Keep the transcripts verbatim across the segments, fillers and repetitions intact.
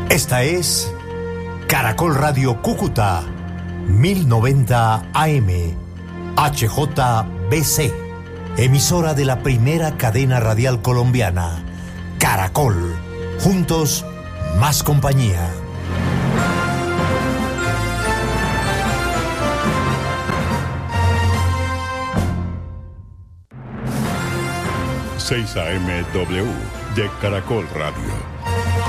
Esta es Caracol Radio Cúcuta, mil noventa A M, H J B C, emisora de la primera cadena radial colombiana, Caracol. Juntos, más compañía. seis A M W de Caracol Radio.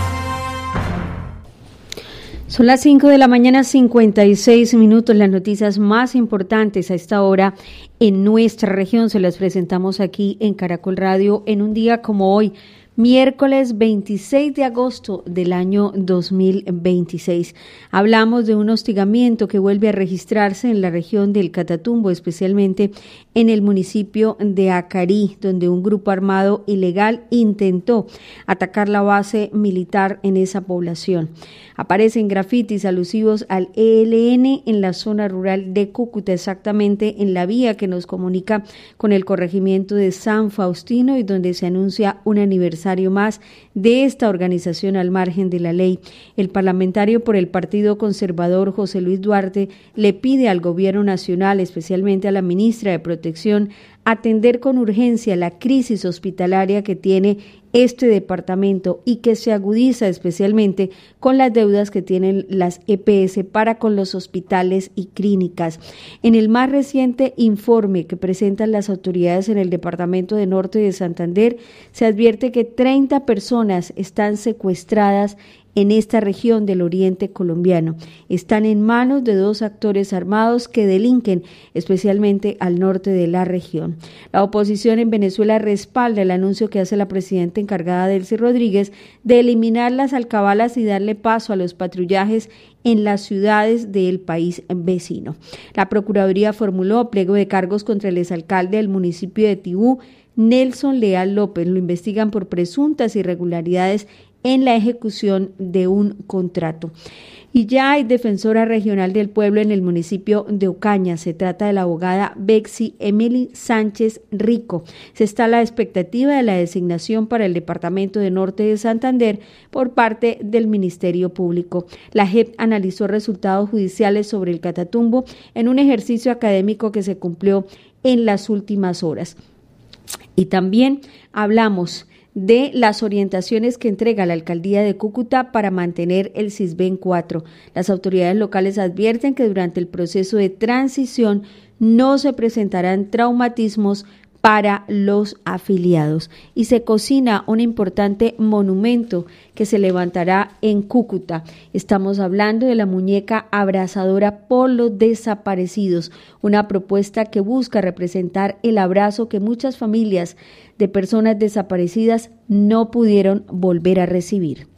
Son las cinco de la mañana, cincuenta y seis minutos. Las noticias más importantes a esta hora en nuestra región se las presentamos aquí en Caracol Radio en un día como hoy, miércoles veintiséis de agosto del año dos mil veintiséis. Hablamos de un hostigamiento que vuelve a registrarse en la región del Catatumbo, especialmente en el municipio de Acarí, donde un grupo armado ilegal intentó atacar la base militar en esa población. Aparecen grafitis alusivos al E L N en la zona rural de Cúcuta, exactamente en la vía que nos comunica con el corregimiento de San Faustino y donde se anuncia un aniversario más de esta organización al margen de la ley. El parlamentario por el Partido Conservador, José Luis Duarte, le pide al gobierno nacional, especialmente a la ministra de Protección, atender con urgencia la crisis hospitalaria que tiene este departamento y que se agudiza especialmente con las deudas que tienen las E P S para con los hospitales y clínicas. En el más reciente informe que presentan las autoridades en el departamento de Norte de Santander, se advierte que treinta personas están secuestradas en esta región del oriente colombiano. Están en manos de dos actores armados que delinquen especialmente al norte de la región. La oposición en Venezuela respalda el anuncio que hace la presidenta encargada Delcy Rodríguez de eliminar las alcabalas y darle paso a los patrullajes en las ciudades del país vecino. La Procuraduría formuló pliego de cargos contra el exalcalde del municipio de Tibú, Nelson Leal López. Lo investigan por presuntas irregularidades en la ejecución de un contrato. Y ya hay defensora regional del pueblo en el municipio de Ocaña. Se trata de la abogada Bexy Emily Sánchez Rico. Se está a la expectativa de la designación para el departamento de Norte de Santander por parte del Ministerio Público. La J E P analizó resultados judiciales sobre el Catatumbo en un ejercicio académico que se cumplió en las últimas horas. Y también hablamos de las orientaciones que entrega la Alcaldía de Cúcuta para mantener el CISBEN cuatro. Las autoridades locales advierten que durante el proceso de transición no se presentarán traumatismos para los afiliados y se cocina un importante monumento que se levantará en Cúcuta. Estamos hablando de la muñeca abrazadora por los desaparecidos, una propuesta que busca representar el abrazo que muchas familias de personas desaparecidas no pudieron volver a recibir.